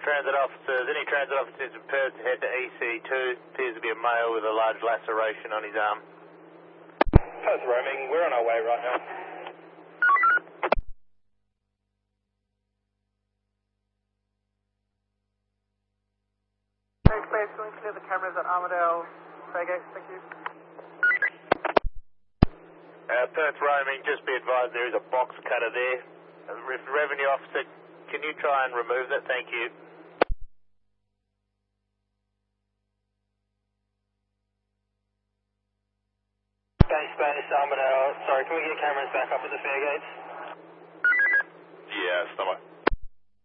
transit officers. Any transit officers in Perth head to EC2. Appears to be a male with a large laceration on his arm. Perth roaming, we're on our way right now. Hey, please, can we clear the cameras at Armadale Fairgate? Thank you. Perth roaming, just be advised there is a box cutter there. Revenue officer, can you try and remove that? Thank you. Space, Armadale. Sorry, can we get cameras back up at the Fairgates? Yeah, stomach.